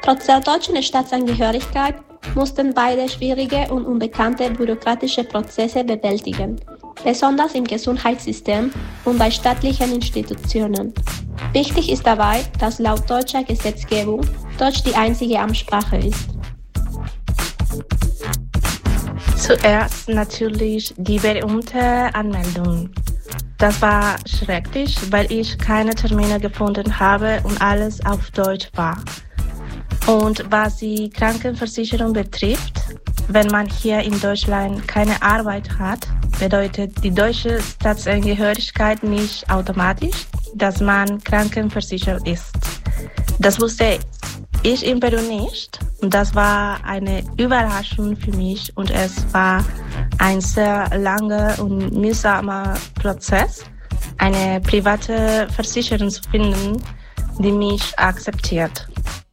Trotz der deutschen Staatsangehörigkeit mussten beide schwierige und unbekannte bürokratische Prozesse bewältigen, besonders im Gesundheitssystem und bei staatlichen Institutionen. Wichtig ist dabei, dass laut deutscher Gesetzgebung Deutsch die einzige Amtssprache ist. Zuerst natürlich die berühmte Anmeldung. Das war schrecklich, weil ich keine Termine gefunden habe und alles auf Deutsch war. Und was die Krankenversicherung betrifft, wenn man hier in Deutschland keine Arbeit hat, bedeutet die deutsche Staatsangehörigkeit nicht automatisch, dass man krankenversichert ist. Das wusste ich in Peru nicht und das war eine Überraschung für mich und es war ein sehr langer und mühsamer Prozess, eine private Versicherung zu finden, die mich akzeptiert.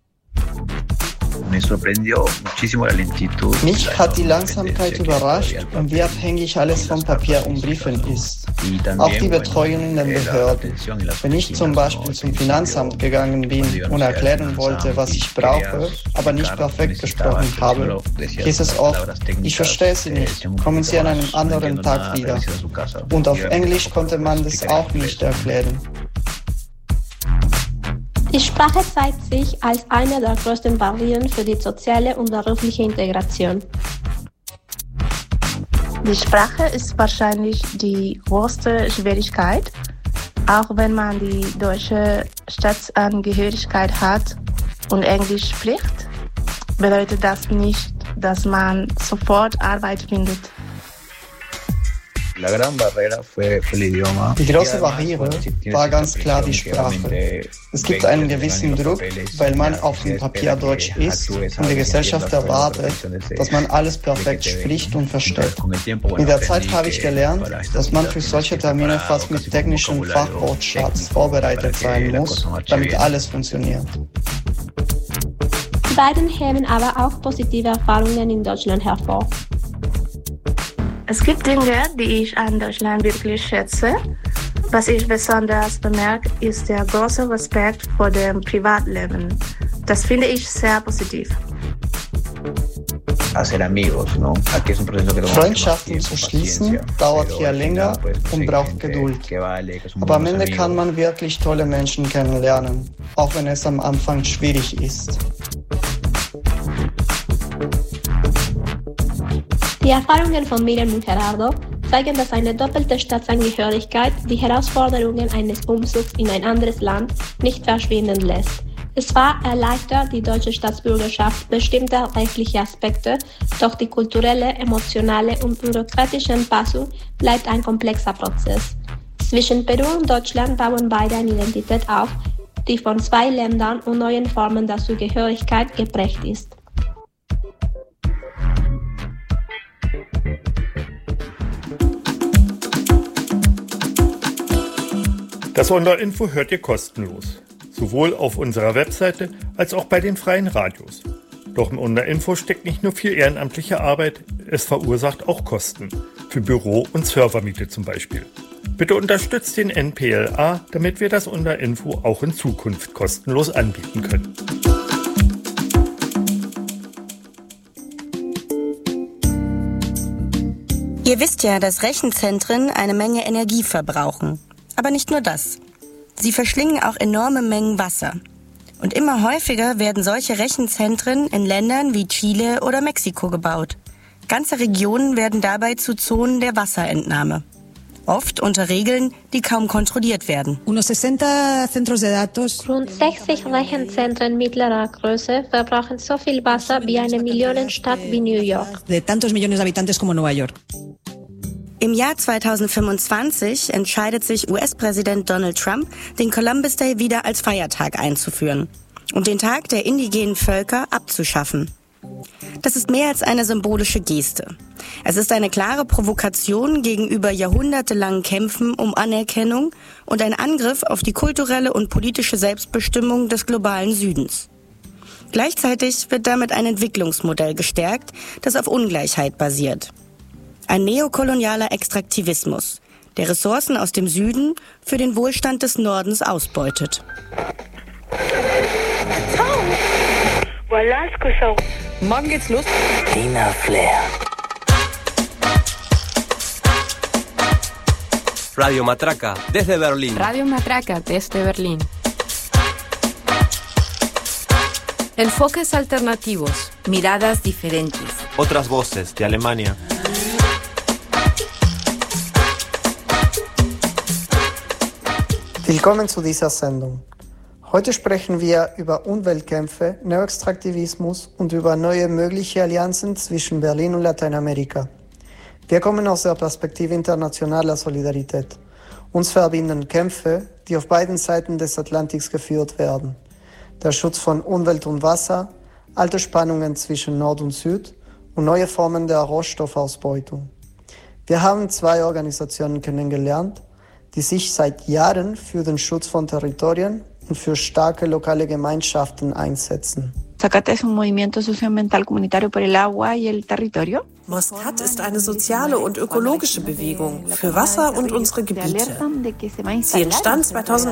Mich hat die Langsamkeit überrascht und wie abhängig alles von Papier und Briefen ist. Auch die Betreuung in den Behörden. Wenn ich zum Beispiel zum Finanzamt gegangen bin und erklären wollte, was ich brauche, aber nicht perfekt gesprochen habe, hieß es oft, ich verstehe Sie nicht, kommen Sie an einem anderen Tag wieder. Und auf Englisch konnte man das auch nicht erklären. Die Sprache zeigt sich als eine der größten Barrieren für die soziale und berufliche Integration. Die Sprache ist wahrscheinlich die größte Schwierigkeit. Auch wenn man die deutsche Staatsangehörigkeit hat und Englisch spricht, bedeutet das nicht, dass man sofort Arbeit findet. Die große Barriere war ganz klar die Sprache. Es gibt einen gewissen Druck, weil man auf dem Papier Deutsch ist und die Gesellschaft erwartet, dass man alles perfekt spricht und versteht. Mit der Zeit habe ich gelernt, dass man für solche Termine fast mit technischem Fachwortschatz vorbereitet sein muss, damit alles funktioniert. Die beiden heben aber auch positive Erfahrungen in Deutschland hervor. Es gibt Dinge, die ich an Deutschland wirklich schätze. Was ich besonders bemerke, ist der große Respekt vor dem Privatleben. Das finde ich sehr positiv. Freundschaften zu schließen dauert hier länger und braucht Geduld. Aber am Ende kann man wirklich tolle Menschen kennenlernen, auch wenn es am Anfang schwierig ist. Die Erfahrungen von Miriam und Gerardo zeigen, dass eine doppelte Staatsangehörigkeit die Herausforderungen eines Umzugs in ein anderes Land nicht verschwinden lässt. Es war erleichtert, die deutsche Staatsbürgerschaft bestimmte rechtliche Aspekte, doch die kulturelle, emotionale und bürokratische Anpassung bleibt ein komplexer Prozess. Zwischen Peru und Deutschland bauen beide eine Identität auf, die von zwei Ländern und neuen Formen der Zugehörigkeit geprägt ist. Das Sonderinfo hört ihr kostenlos, sowohl auf unserer Webseite als auch bei den freien Radios. Doch im Sonderinfo steckt nicht nur viel ehrenamtliche Arbeit, es verursacht auch Kosten, für Büro- und Servermiete zum Beispiel. Bitte unterstützt den NPLA, damit wir das Sonderinfo auch in Zukunft kostenlos anbieten können. Ihr wisst ja, dass Rechenzentren eine Menge Energie verbrauchen. Aber nicht nur das. Sie verschlingen auch enorme Mengen Wasser. Und immer häufiger werden solche Rechenzentren in Ländern wie Chile oder Mexiko gebaut. Ganze Regionen werden dabei zu Zonen der Wasserentnahme. Oft unter Regeln, die kaum kontrolliert werden. Rund 60 Rechenzentren mittlerer Größe verbrauchen so viel Wasser wie eine Millionenstadt wie New York. Im Jahr 2025 entscheidet sich US-Präsident Donald Trump, den Columbus Day wieder als Feiertag einzuführen und den Tag der indigenen Völker abzuschaffen. Das ist mehr als eine symbolische Geste. Es ist eine klare Provokation gegenüber jahrhundertelangen Kämpfen um Anerkennung und ein Angriff auf die kulturelle und politische Selbstbestimmung des globalen Südens. Gleichzeitig wird damit ein Entwicklungsmodell gestärkt, das auf Ungleichheit basiert. Ein neokolonialer Extraktivismus, der Ressourcen aus dem Süden für den Wohlstand des Nordens ausbeutet. Morgen geht's los. Tina Flair. Radio Matraca, desde Berlín. Radio Matraca, desde Berlín. Enfoques alternativos. Miradas diferentes. Otras voces de Alemania. Willkommen zu dieser Sendung. Heute sprechen wir über Umweltkämpfe, Neoextraktivismus und über neue mögliche Allianzen zwischen Berlin und Lateinamerika. Wir kommen aus der Perspektive internationaler Solidarität. Uns verbinden Kämpfe, die auf beiden Seiten des Atlantiks geführt werden. Der Schutz von Umwelt und Wasser, alte Spannungen zwischen Nord und Süd und neue Formen der Rohstoffausbeutung. Wir haben 2 Organisationen kennengelernt, die sich seit Jahren für den Schutz von Territorien und für starke lokale Gemeinschaften einsetzen. Moscat es un movimiento socioambiental comunitario por el agua y el territorio. Moscat ist eine soziale und ökologische Bewegung für Wasser und unsere Gebiete. Sie entstand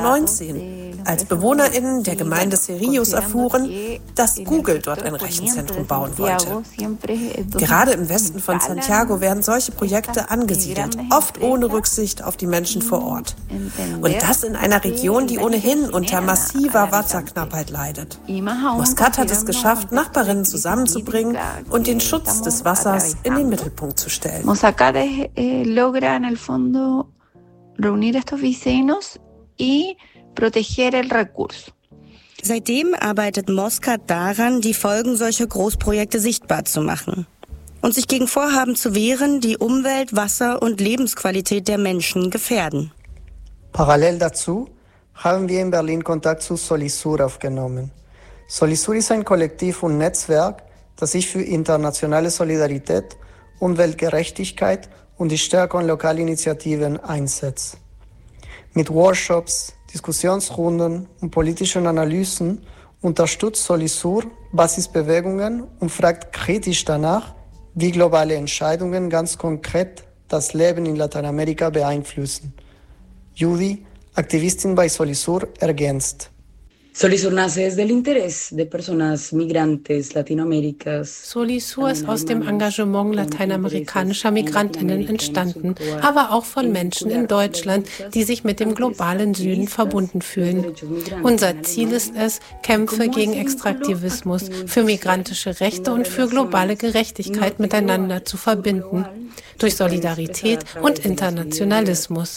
2019, als BewohnerInnen der Gemeinde Cerrillos erfuhren, dass Google dort ein Rechenzentrum bauen wollte. Gerade im Westen von Santiago werden solche Projekte angesiedelt, oft ohne Rücksicht auf die Menschen vor Ort. Und das in einer Region, die ohnehin unter massiver Wasserknappheit leidet. Moscat hat es geschafft, Nachbarinnen zusammenzubringen und den Schutz des Wassers in den Mittelpunkt zu stellen. Moscat logra en el fondo reunir estos vecinos y proteger el recurso. Seitdem arbeitet Moscat daran, die Folgen solcher Großprojekte sichtbar zu machen und sich gegen Vorhaben zu wehren, die Umwelt, Wasser und Lebensqualität der Menschen gefährden. Parallel dazu haben wir in Berlin Kontakt zu Solisur aufgenommen. Solisur ist ein Kollektiv und Netzwerk, das sich für internationale Solidarität, Umweltgerechtigkeit und die Stärkung lokaler Initiativen einsetzt. Mit Workshops, Diskussionsrunden und politischen Analysen unterstützt Solisur Basisbewegungen und fragt kritisch danach, wie globale Entscheidungen ganz konkret das Leben in Lateinamerika beeinflussen. Judy, Aktivistin bei Solisur, ergänzt. Solisur nace desde el interés de personas migrantes latinoamericanas. Solisur ist aus dem Engagement lateinamerikanischer Migrantinnen entstanden, aber auch von Menschen in Deutschland, die sich mit dem globalen Süden verbunden fühlen. Unser Ziel ist es, Kämpfe gegen Extraktivismus, für migrantische Rechte und für globale Gerechtigkeit miteinander zu verbinden, durch Solidarität und Internationalismus.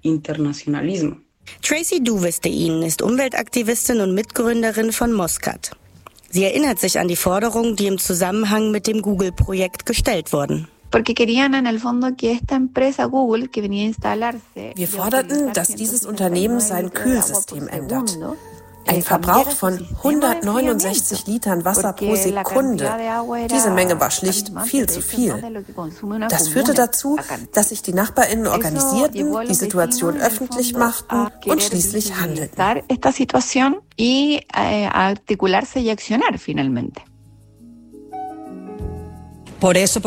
Tracy Duwestein ist Umweltaktivistin und Mitgründerin von Moscat. Sie erinnert sich an die Forderungen, die im Zusammenhang mit dem Google-Projekt gestellt wurden. Wir forderten, dass dieses Unternehmen sein Kühlsystem ändert. Ein Verbrauch von 169 Litern Wasser pro Sekunde. Diese Menge war schlicht viel zu viel. Das führte dazu, dass sich die NachbarInnen organisierten, die Situation öffentlich machten und schließlich handelten. So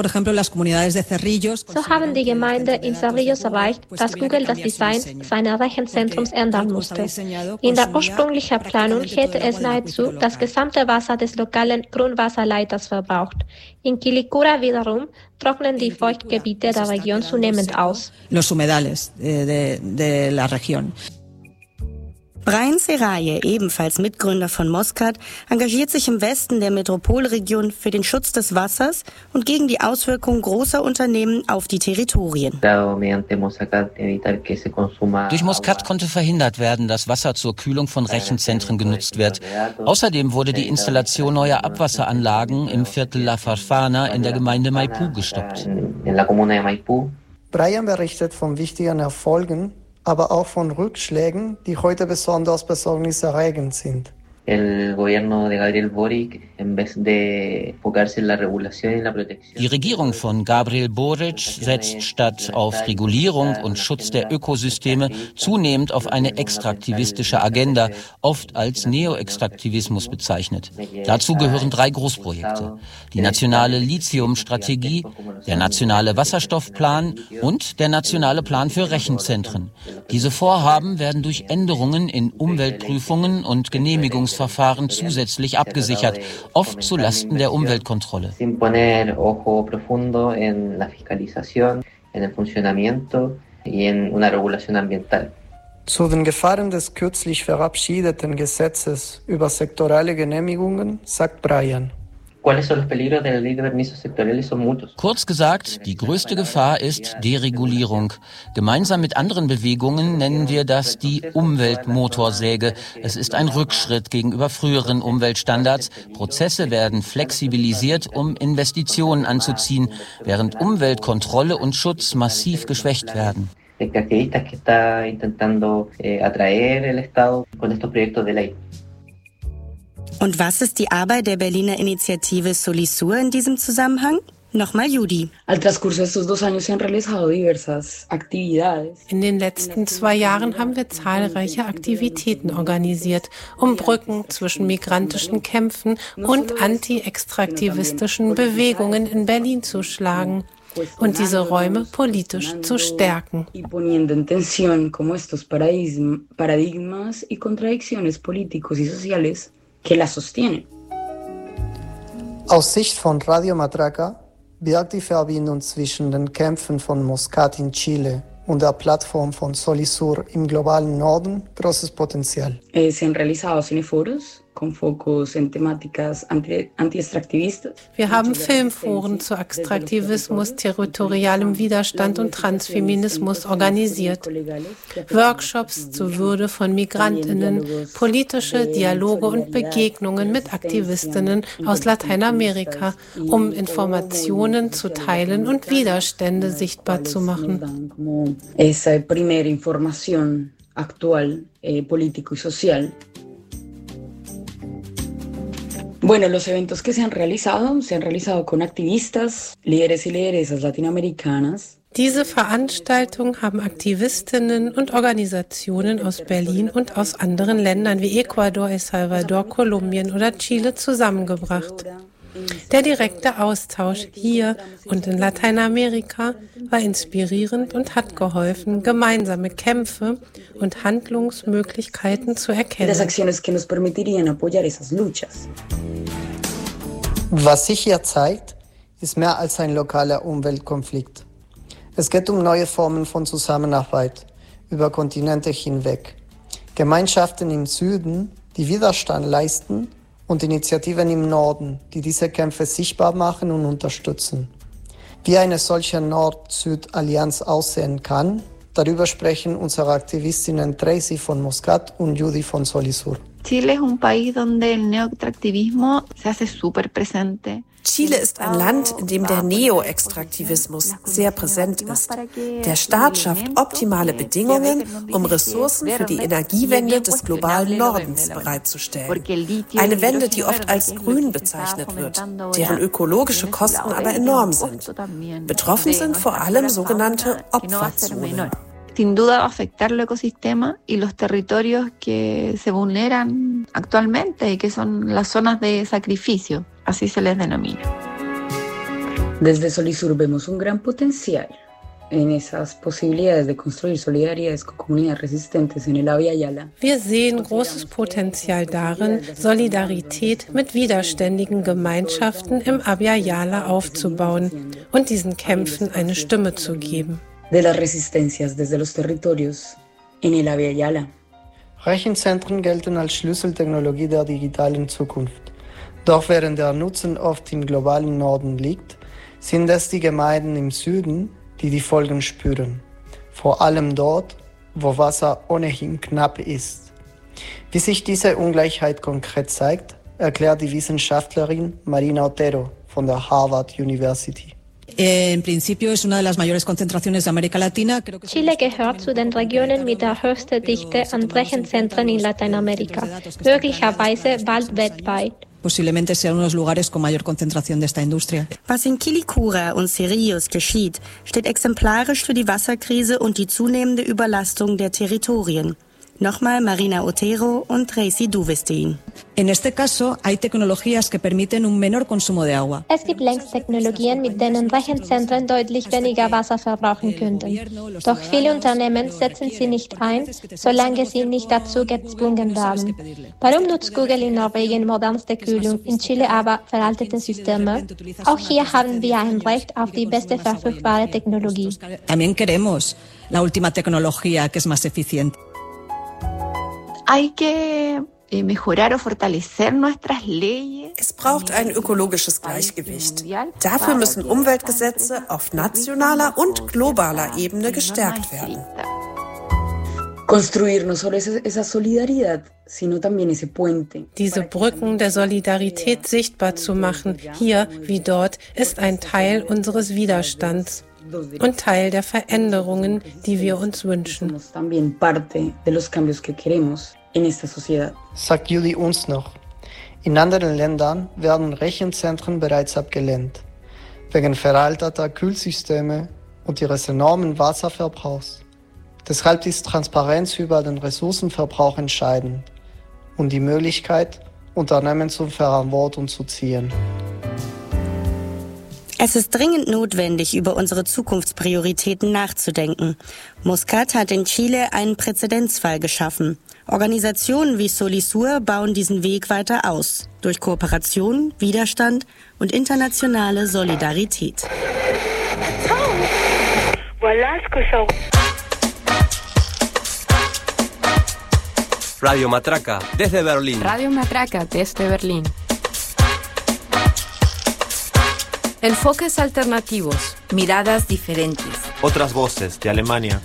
haben die Gemeinde in Cerrillos erreicht, dass Google das Design seines Rechenzentrums ändern musste. In der ursprünglichen Planung hätte es nahezu das gesamte Wasser des lokalen Grundwasserleiters verbraucht. In Quilicura wiederum trocknen die Feuchtgebiete der Region zunehmend aus. Brian Seraye, ebenfalls Mitgründer von Moscat, engagiert sich im Westen der Metropolregion für den Schutz des Wassers und gegen die Auswirkungen großer Unternehmen auf die Territorien. Durch Moscat konnte verhindert werden, dass Wasser zur Kühlung von Rechenzentren genutzt wird. Außerdem wurde die Installation neuer Abwasseranlagen im Viertel La Farfana in der Gemeinde Maipú gestoppt. Brian berichtet von wichtigen Erfolgen, aber auch von Rückschlägen, die heute besonders besorgniserregend sind. Die Regierung von Gabriel Boric setzt statt auf Regulierung und Schutz der Ökosysteme zunehmend auf eine extraktivistische Agenda, oft als Neoextraktivismus bezeichnet. Dazu gehören 3 Großprojekte: die nationale Lithium-Strategie, der nationale Wasserstoffplan und der nationale Plan für Rechenzentren. Diese Vorhaben werden durch Änderungen in Umweltprüfungen und Genehmigungsverfahren Genehmigungsverfahren zusätzlich abgesichert, oft zu Lasten der Umweltkontrolle. Zu den Gefahren des kürzlich verabschiedeten Gesetzes über sektorale Genehmigungen sagt Brian. Kurz gesagt, die größte Gefahr ist Deregulierung. Gemeinsam mit anderen Bewegungen nennen wir das die Umweltmotorsäge. Es ist ein Rückschritt gegenüber früheren Umweltstandards. Prozesse werden flexibilisiert, um Investitionen anzuziehen, während Umweltkontrolle und Schutz massiv geschwächt werden. Und was ist die Arbeit der Berliner Initiative Solisur in diesem Zusammenhang? Nochmal Judy. In den letzten 2 Jahren haben wir zahlreiche Aktivitäten organisiert, um Brücken zwischen migrantischen Kämpfen und anti-extraktivistischen Bewegungen in Berlin zu schlagen und diese Räume politisch zu stärken. Aus Sicht von Radio Matraca birgt die Verbindung zwischen den Kämpfen von Muscat in Chile und der Plattform von Solisur im globalen Norden großes Potenzial. Wir haben Filmforen zu Extraktivismus, territorialem Widerstand und Transfeminismus organisiert. Workshops zur Würde von Migrantinnen, politische Dialoge und Begegnungen mit Aktivistinnen aus Lateinamerika, um Informationen zu teilen und Widerstände sichtbar zu machen. Esa primera información actual, político y social. Bueno, los eventos que se han realizado con activistas, líderes y lideresas latinoamericanas. Diese Veranstaltungen haben Aktivistinnen und Organisationen aus Berlin und aus anderen Ländern wie Ecuador, El Salvador, Kolumbien oder Chile zusammengebracht. Der direkte Austausch hier und in Lateinamerika war inspirierend und hat geholfen, gemeinsame Kämpfe und Handlungsmöglichkeiten zu erkennen. Was sich hier zeigt, ist mehr als ein lokaler Umweltkonflikt. Es geht um neue Formen von Zusammenarbeit über Kontinente hinweg. Gemeinschaften im Süden, die Widerstand leisten, und Initiativen im Norden, die diese Kämpfe sichtbar machen und unterstützen. Wie eine solche Nord-Süd-Allianz aussehen kann, darüber sprechen unsere Aktivistinnen Tracy von Muscat und Judy von Solisur. Chile es un país donde el neoextractivismo se hace súper presente. Chile ist ein Land, in dem der Neoextraktivismus sehr präsent ist. Der Staat schafft optimale Bedingungen, um Ressourcen für die Energiewende des globalen Nordens bereitzustellen. Eine Wende, die oft als grün bezeichnet wird, deren ökologische Kosten aber enorm sind. Betroffen sind vor allem sogenannte Opferzonen. Sin duda va a afectar el ecosistema y los territorios que se vulneran actualmente y que son las zonas de sacrificio, así se les denomina. Desde Solisur vemos un gran potencial en esas posibilidades de construir solidaridades con comunidades resistentes en el Abya Yala. Wir sehen großes Potenzial darin, Solidarität mit widerständigen Gemeinschaften im Abya Yala aufzubauen und diesen Kämpfen eine Stimme zu geben. De las resistencias desde los territorios en el Abya Yala. Rechenzentren gelten als Schlüsseltechnologie der digitalen Zukunft. Doch während der Nutzen oft im globalen Norden liegt, sind es die Gemeinden im Süden, die die Folgen spüren. Vor allem dort, wo Wasser ohnehin knapp ist. Wie sich diese Ungleichheit konkret zeigt, erklärt die Wissenschaftlerin Marina Otero von der Harvard University. En principio es una de las mayores concentraciones de América Latina. Chile gehört zu den Regionen mit der höchsten Dichte an Rechenzentren in Lateinamerika, möglicherweise bald weltweit. Posiblemente sean unos lugares con mayor concentración de esta industria. Was in Quilicura und Cerrillos geschieht, steht exemplarisch für die Wasserkrise und die zunehmende Überlastung der Territorien. Nochmal Marina Otero und Tracy Duvestein. En este caso, hay tecnologías que permiten un menor consumo de agua. Es gibt längst Technologien, mit denen Rechenzentren deutlich weniger Wasser verbrauchen könnten. Doch viele Unternehmen setzen sie nicht ein, solange sie nicht dazu gezwungen werden. Warum nutzt Google in Norwegen modernste Kühlung, in Chile aber veraltete Systeme? Auch hier haben wir ein Recht auf die beste verfügbare Technologie. También queremos la última tecnología que es más eficiente. Hay que mejorar o fortalecer nuestras leyes. Es braucht ein ökologisches Gleichgewicht. Dafür müssen Umweltgesetze auf nationaler und globaler Ebene gestärkt werden. Construir no solo esa solidaridad, sino también ese puente. Diese Brücken der Solidarität sichtbar zu machen, hier wie dort, ist ein Teil unseres Widerstands und Teil der Veränderungen, die wir uns wünschen. También parte de los cambios que queremos en esta sociedad. Sagt Julie uns noch. In anderen Ländern werden Rechenzentren bereits abgelehnt, wegen veralteter Kühlsysteme und ihres enormen Wasserverbrauchs. Deshalb ist Transparenz über den Ressourcenverbrauch entscheidend und die Möglichkeit, Unternehmen zur Verantwortung zu ziehen. Es ist dringend notwendig, über unsere Zukunftsprioritäten nachzudenken. Muscat hat in Chile einen Präzedenzfall geschaffen. Organisationen wie Solisur bauen diesen Weg weiter aus, durch Kooperation, Widerstand und internationale Solidarität. Radio Matraca, desde Berlín. Radio Matraca, desde Berlín. Enfoques alternativos, miradas diferentes. Otras voces de Alemania.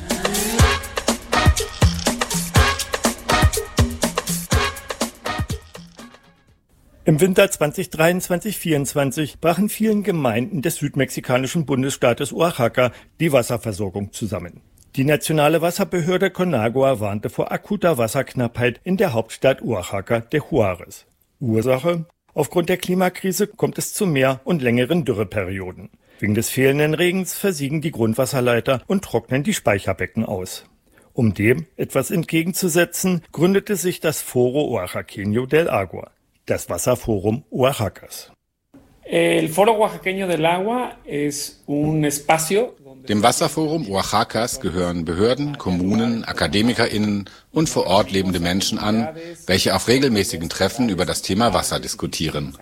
Im Winter 2023-24 brachen vielen Gemeinden des südmexikanischen Bundesstaates Oaxaca die Wasserversorgung zusammen. Die nationale Wasserbehörde Conagua warnte vor akuter Wasserknappheit in der Hauptstadt Oaxaca de Juárez. Ursache? Aufgrund der Klimakrise kommt es zu mehr und längeren Dürreperioden. Wegen des fehlenden Regens versiegen die Grundwasserleiter und trocknen die Speicherbecken aus. Um dem etwas entgegenzusetzen, gründete sich das Foro Oaxaqueño del Agua, das Wasserforum Oaxacas. El Foro Oaxaqueño del Agua es un espacio. Dem Wasserforum Oaxacas gehören Behörden, Kommunen, AkademikerInnen und vor Ort lebende Menschen an, welche auf regelmäßigen Treffen über das Thema Wasser diskutieren.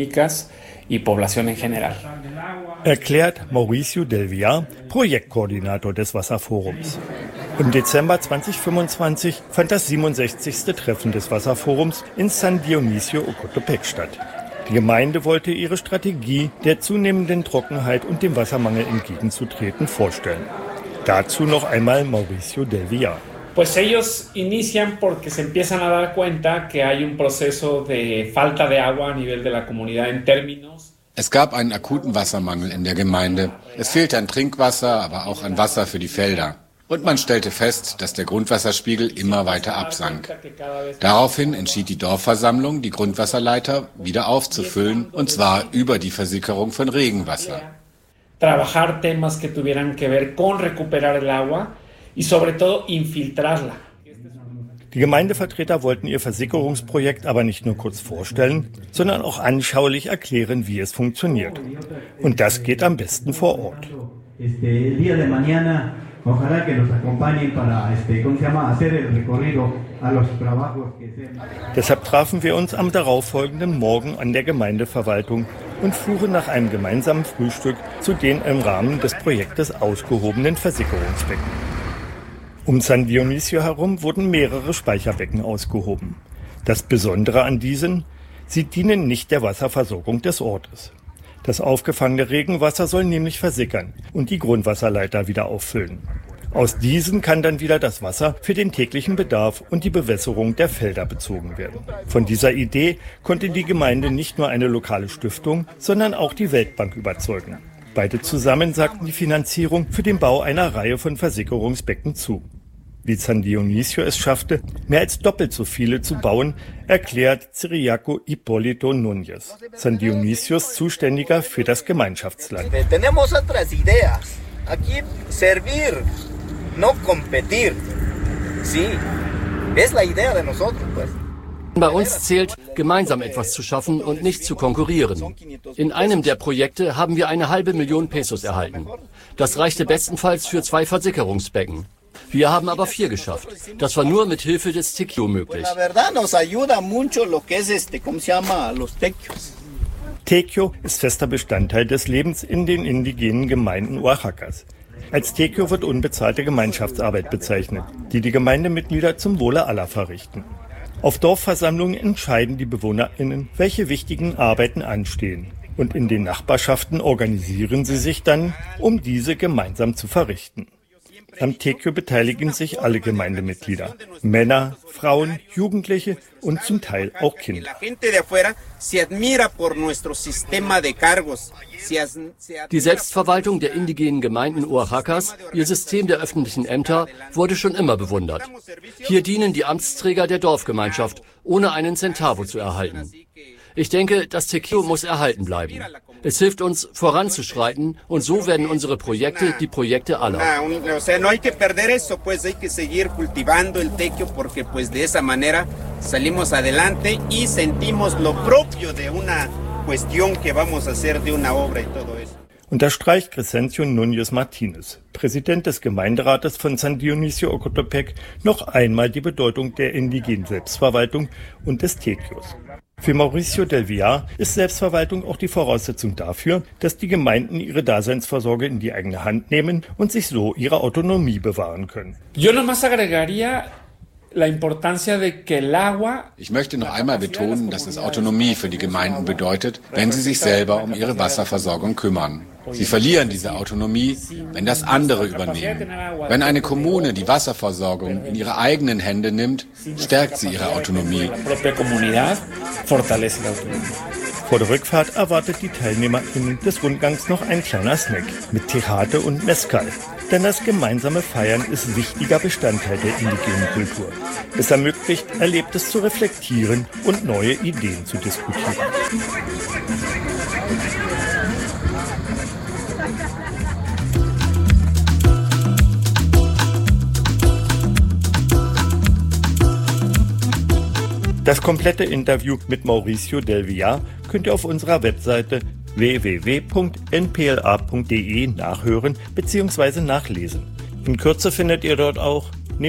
Erklärt Mauricio del Villar, Projektkoordinator des Wasserforums. Im Dezember 2025 fand das 67. Treffen des Wasserforums in San Dionisio Ocotepec statt. Die Gemeinde wollte ihre Strategie, der zunehmenden Trockenheit und dem Wassermangel entgegenzutreten, vorstellen. Dazu noch einmal Mauricio del Villar. Pues ellos inician porque se empiezan a dar cuenta que hay un proceso de falta de agua a nivel de la comunidad en términos. Es gab einen akuten Wassermangel in der Gemeinde. Es fehlte an Trinkwasser, aber auch an Wasser für die Felder. Und man stellte fest, dass der Grundwasserspiegel immer weiter absank. Daraufhin entschied die Dorfversammlung, die Grundwasserleiter wieder aufzufüllen, und zwar über die Versickerung von Regenwasser. Trabajar temas que tuvieran que ver con recuperar el agua y sobre todo infiltrarla. Die Gemeindevertreter wollten ihr Versickerungsprojekt aber nicht nur kurz vorstellen, sondern auch anschaulich erklären, wie es funktioniert. Und das geht am besten vor Ort. Ojalá que nos acompañen para hacer el recorrido a los trabajos que se. Deshalb trafen wir uns am darauffolgenden Morgen an der Gemeindeverwaltung und fuhren nach einem gemeinsamen Frühstück zu den im Rahmen des Projektes ausgehobenen Versickerungsbecken. Um San Dionisio herum wurden mehrere Speicherbecken ausgehoben. Das Besondere an diesen: sie dienen nicht der Wasserversorgung des Ortes. Das aufgefangene Regenwasser soll nämlich versickern und die Grundwasserleiter wieder auffüllen. Aus diesen kann dann wieder das Wasser für den täglichen Bedarf und die Bewässerung der Felder bezogen werden. Von dieser Idee konnte die Gemeinde nicht nur eine lokale Stiftung, sondern auch die Weltbank überzeugen. Beide zusammen sagten die Finanzierung für den Bau einer Reihe von Versickerungsbecken zu. Wie San Dionisio es schaffte, mehr als doppelt so viele zu bauen, erklärt Ciriaco Hipólito Núñez, San Dionisios Zuständiger für das Gemeinschaftsland. Tenemos otras ideas. Aquí servir, no competir. Sí, Es la idea de nosotros, pues. Bei uns zählt, gemeinsam etwas zu schaffen und nicht zu konkurrieren. In einem der Projekte haben wir 500.000 Pesos erhalten. Das reichte bestenfalls für 2 Versickerungsbecken. Wir haben aber 4 geschafft. Das war nur mit Hilfe des Tequio möglich. Tequio ist fester Bestandteil des Lebens in den indigenen Gemeinden Oaxacas. Als Tequio wird unbezahlte Gemeinschaftsarbeit bezeichnet, die die Gemeindemitglieder zum Wohle aller verrichten. Auf Dorfversammlungen entscheiden die BewohnerInnen, welche wichtigen Arbeiten anstehen. Und in den Nachbarschaften organisieren sie sich dann, um diese gemeinsam zu verrichten. Am Tequio beteiligen sich alle Gemeindemitglieder. Männer, Frauen, Jugendliche und zum Teil auch Kinder. Die Selbstverwaltung der indigenen Gemeinden Oaxacas, ihr System der öffentlichen Ämter, wurde schon immer bewundert. Hier dienen die Amtsträger der Dorfgemeinschaft, ohne einen Centavo zu erhalten. Ich denke, das Tequio muss erhalten bleiben. Es hilft uns, voranzuschreiten, und so werden unsere Projekte die Projekte aller. Unterstreicht Crescencio Núñez Martínez, Präsident des Gemeinderates von San Dionisio Ocotepec, noch einmal die Bedeutung der indigenen Selbstverwaltung und des Tequios. Für Mauricio del Villar ist Selbstverwaltung auch die Voraussetzung dafür, dass die Gemeinden ihre Daseinsvorsorge in die eigene Hand nehmen und sich so ihre Autonomie bewahren können. Ich möchte noch einmal betonen, dass es Autonomie für die Gemeinden bedeutet, wenn sie sich selber um ihre Wasserversorgung kümmern. Sie verlieren diese Autonomie, wenn das andere übernehmen. Wenn eine Kommune die Wasserversorgung in ihre eigenen Hände nimmt, stärkt sie ihre Autonomie. Vor der Rückfahrt erwartet die TeilnehmerInnen des Rundgangs noch ein kleiner Snack mit Tejate und Mezcal. Denn das gemeinsame Feiern ist wichtiger Bestandteil der indigenen Kultur. Es ermöglicht, Erlebtes zu reflektieren und neue Ideen zu diskutieren. Das komplette Interview mit Mauricio del Villar könnt ihr auf unserer Webseite www.npla.de nachhören bzw. nachlesen. In Kürze findet ihr dort auch